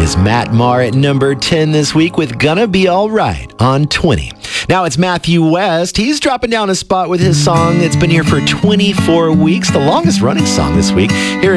is Matt Maher at number 10 this week with Gonna Be Alright on 20. Now it's Matthew West. He's dropping down a spot with his song that's been here for 24 weeks, the longest running song this week. Here